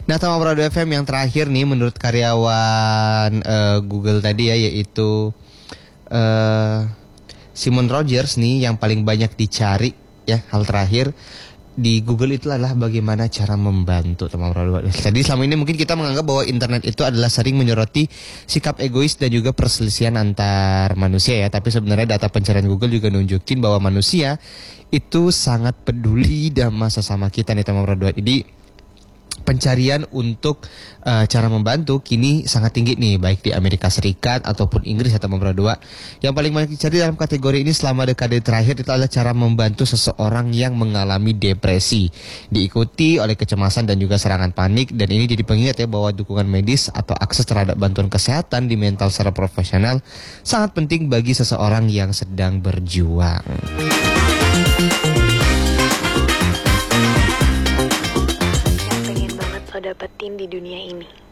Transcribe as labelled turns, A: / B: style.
A: Nah, Tama Prado FM yang terakhir nih menurut karyawan Google tadi ya, yaitu Simon Rogers nih yang paling banyak dicari ya, hal terakhir di Google itu adalah bagaimana cara membantu Tama Prado. Jadi selama ini mungkin kita menganggap bahwa internet itu adalah sering menyoroti sikap egois dan juga perselisihan antar manusia ya, tapi sebenarnya data pencarian Google juga nunjukin bahwa manusia itu sangat peduli sama sesama kita nih Tama Prado. Jadi pencarian untuk cara membantu kini sangat tinggi nih, baik di Amerika Serikat ataupun Inggris atau Tama Prado. Yang paling banyak dicari dalam kategori ini selama dekade terakhir itu adalah cara membantu seseorang yang mengalami depresi, diikuti oleh kecemasan dan juga serangan panik. Dan ini jadi pengingat ya bahwa dukungan medis atau akses terhadap bantuan kesehatan di mental secara profesional sangat penting bagi seseorang yang sedang berjuang.
B: Lo dapetin di dunia ini.